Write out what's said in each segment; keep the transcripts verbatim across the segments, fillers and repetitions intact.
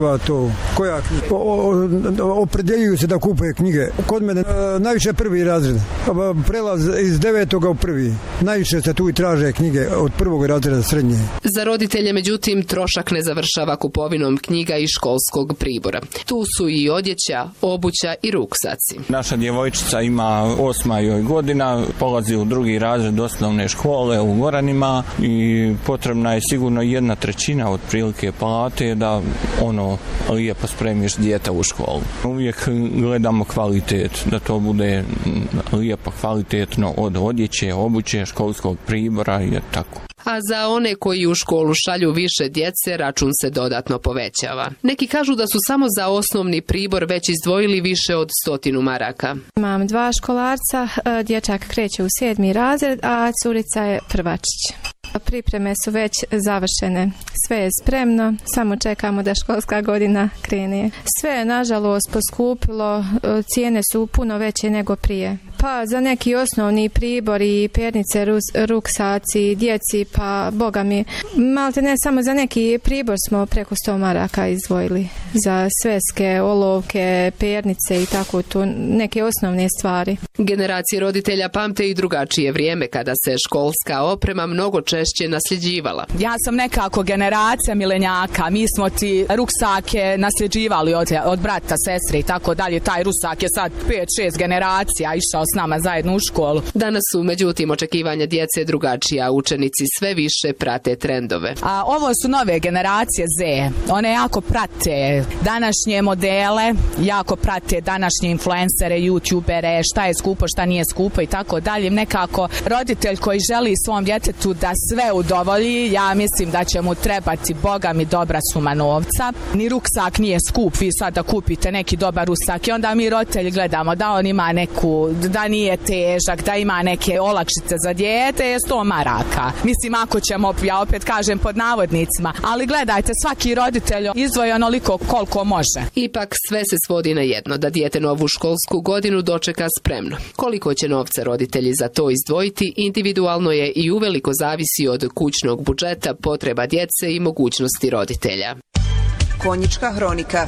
To, koja knjiga? Opredjeljuju se da kupuju knjige. Kod mene e, najviše prvi razred. Prelaz iz devetoga u prvi. Najviše se tu i traže knjige od prvog razreda srednje. Za roditelje, međutim, trošak ne završava kupovinom knjiga i školskog pribora. Tu su i odjeća, obuća i ruksaci. Naša djevojčica ima osma joj godina, polazi u drugi razred osnovne škole u Goranima i potrebna je sigurno jedna trećina otprilike plate da ono lijepo spremiš dijete u školu. Uvijek gledamo kvalitet, da to bude lijepo kvalitetno od odjeće, obuće, školskog pribora i tako. A za one koji u školu šalju više djece, račun se dodatno povećava. Neki kažu da su samo za osnovni pribor već izdvojili više od stotinu maraka. Imam dva školarca, dječak kreće u sedmi razred, a curica je prvačić. Pripreme su već završene. Sve je spremno, samo čekamo da školska godina krene. Sve je nažalost poskupilo, cijene su puno veće nego prije. Pa za neki osnovni pribor i pernice, ruksaci, djeci, pa boga mi, malte ne samo za neki pribor smo preko sto maraka izdvojili. Za sveske, olovke, pernice i tako tu neke osnovne stvari. Generacije roditelja pamte i drugačije vrijeme kada se školska oprema mnogo češće nasljeđivala. Ja sam nekako generacija milenjaka, mi smo ti ruksake nasljeđivali od, od brata, sestre i tako dalje. Taj rusak je sad pet šest generacija išao s nama zajedno u školu. Danas su međutim očekivanja djece drugačija, učenici sve više prate trendove. A ovo su nove generacije Z, one jako prate današnje modele, jako prate današnje influencere, youtubere, šta je skupo, šta nije skupo i tako dalje. Nekako roditelj koji želi svom djetetu da sve udovolji, ja mislim da će mu trebati boga mi dobra suma novca. Ni ruksak nije skup, vi sad da kupite neki dobar ruksak i onda mi roditelji gledamo da on ima neku, da nije težak, da ima neke olakšice za dijete, je sto maraka. Mislim, ako ćemo, ja opet kažem pod navodnicima, ali gledajte, svaki roditelj izdvoji onoliko koliko može. Ipak sve se svodi na jedno, da dijete novu školsku godinu dočeka spremno. Koliko će novca roditelji za to izdvojiti, individualno je i uveliko zavisi od kućnog budžeta, potreba djece i mogućnosti roditelja. Konjička hronika.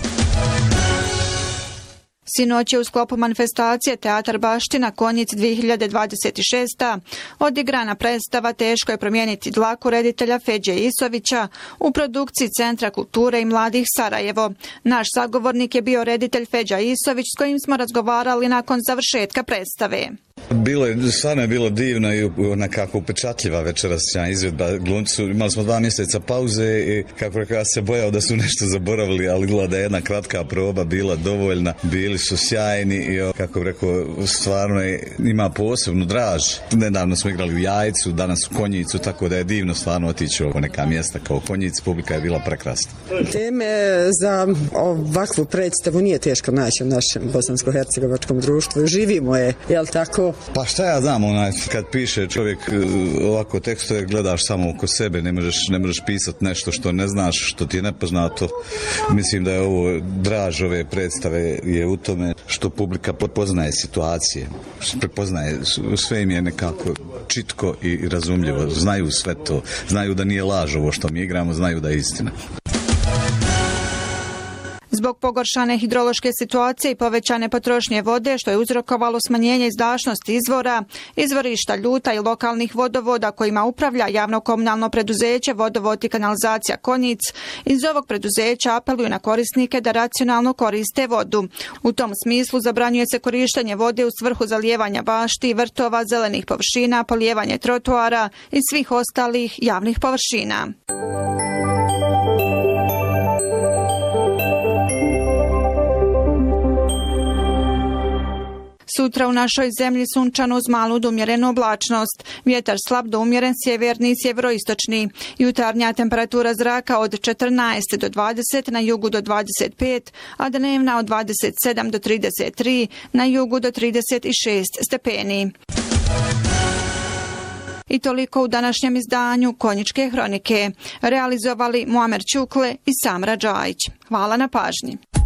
Sinoć je u sklopu manifestacije Teatar Baština Konjic dvije hiljade dvadeset šest. odigrana predstava Teško je promijeniti dlaku reditelja Feđe Isovića u produkciji Centra kulture i mladih Sarajevo. Naš sagovornik je bio reditelj Feđa Isović s kojim smo razgovarali nakon završetka predstave. Bilo je, stvarno je bilo divno i nekako upečatljiva večerašnja izvedba glumcu. Imali smo dva mjeseca pauze i kako rekao, ja se bojao da su nešto zaboravili, ali gleda da je jedna kratka proba bila dovoljna. Bili su sjajni i kako rekao, stvarno je, ima posebnu draž. Nedavno smo igrali u Jajcu, danas u Konjicu, tako da je divno stvarno otići u neka mjesta kao Konjic. Publika je bila prekrasna. Teme za ovakvu predstavu nije teško naći u našem bosansko-hercegovačkom društvu. Živimo je, jel tako? Pa šta ja znam, onaj, kad piše čovjek ovako tekstove, gledaš samo oko sebe, ne možeš, ne možeš pisati nešto što ne znaš, što ti je nepoznato. Mislim da je ovo, draž ove predstave je u tome što publika prepoznaje situacije, prepoznaje, sve im je nekako čitko i razumljivo, znaju sve to, znaju da nije laž ovo što mi igramo, znaju da je istina. Zbog pogoršane hidrološke situacije i povećane potrošnje vode, što je uzrokovalo smanjenje izdašnosti izvora, izvorišta Ljuta i lokalnih vodovoda kojima upravlja javno-komunalno preduzeće Vodovod i kanalizacija Konjic, iz ovog preduzeća apeluju na korisnike da racionalno koriste vodu. U tom smislu zabranjuje se korištenje vode u svrhu zalijevanja bašti, vrtova, zelenih površina, polijevanje trotoara i svih ostalih javnih površina. Sutra u našoj zemlji sunčano uz malu do umjerenu oblačnost. Vjetar slab do umjeren sjeverni i sjeveroistočni. Jutarnja temperatura zraka od četrnaest do dvadeset, na jugu do dvadeset pet, a dnevna od dvadeset sedam do trideset tri, na jugu do trideset šest stepeni. I toliko u današnjem izdanju Konjičke hronike. Realizovali Muamer Čukle i Samra Džajić. Hvala na pažnji.